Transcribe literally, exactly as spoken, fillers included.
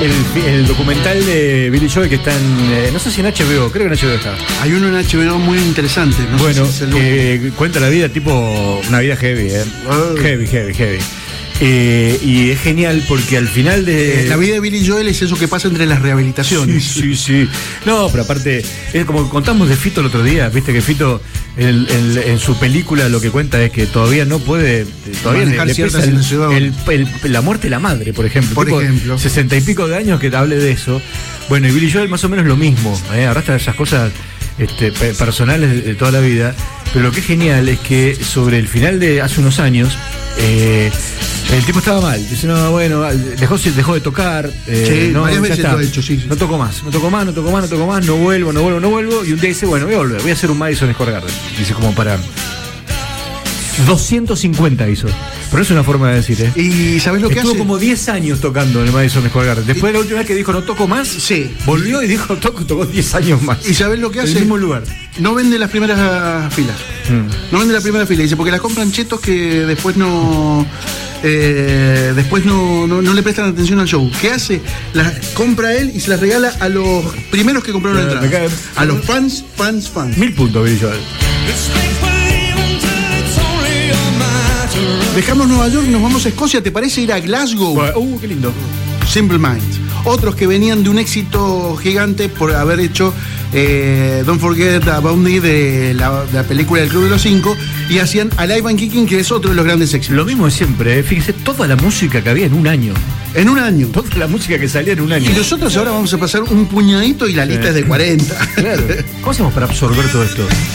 El, el documental de Billy Joel que está en, eh, no sé si en H B O, creo que en H B O está. Hay uno en H B O muy interesante. No bueno, sé si es el eh, cuenta la vida tipo, una vida heavy, eh. Oh. Heavy, heavy, heavy. Eh, y es genial porque al final de... Eh, la vida de Billy Joel es eso que pasa entre las rehabilitaciones. Sí, sí, sí. No, pero aparte, es como contamos de Fito el otro día, viste que Fito el, el, en su película lo que cuenta es que todavía no puede, todavía manejar le, le ciertas pesa el, situaciones. el, el, la muerte de la madre, por ejemplo. Por tipo, ejemplo. Sesenta y pico de años que hable de eso. Bueno, y Billy Joel más o menos lo mismo, ¿eh? Arrastra esas cosas este, personales de, de toda la vida. Pero lo que es genial es que sobre el final de hace unos años, eh, el tipo estaba mal. Dice, no, bueno, dejó, dejó de tocar. Eh, Sí, no, varias ya veces está. lo ha hecho, sí, sí. No toco más, no toco más, no toco más, no toco más, no vuelvo, no vuelvo, no vuelvo. Y un día dice, bueno, voy a volver, voy a hacer un Madison Square Garden. Dice, como para... doscientos cincuenta hizo. Pero es una forma de decir, ¿eh? ¿Y sabes lo que Estuvo hace? como diez años tocando en el Madison Square Garden. Después de la última vez que dijo, no toco más, Sí. volvió y dijo, toco, tocó diez años más. ¿Y sabes lo que En hace? el mismo lugar. No vende las primeras ah, filas. Mm. No vende la primera fila. Dice, porque las compran chetos que después no. Eh, después no, no, no le prestan atención al show. ¿Qué hace? Las compra él y se las regala a los primeros que compraron la Me entrada. cae- A los fans, fans, fans. Mil puntos, Billy Joel. Dejamos Nueva York, nos vamos a Escocia. ¿Te parece ir a Glasgow? Bueno, uh, qué lindo. Simple Minds. Otros que venían de un éxito gigante por haber hecho eh, Don't Forget About Me de la, de la película El Club de los Cinco y hacían Alive and Kicking, que es otro de los grandes éxitos. Lo mismo de siempre, ¿eh? Fíjese, toda la música que había en un año. En un año. Toda la música que salía en un año. Y nosotros ahora vamos a pasar un puñadito y la lista es de cuarenta. Claro. ¿Cómo hacemos para absorber todo esto?